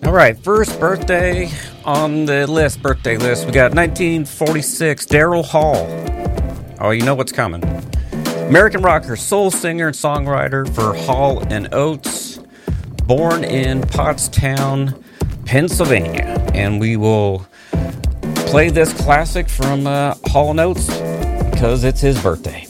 All right, first birthday on the birthday list. We got 1946, Daryl Hall. Oh, you know what's coming. American rocker, soul singer, and songwriter for Hall & Oates. Born in Pottstown, Pennsylvania. And we will play this classic from Hall & Oates because it's his birthday.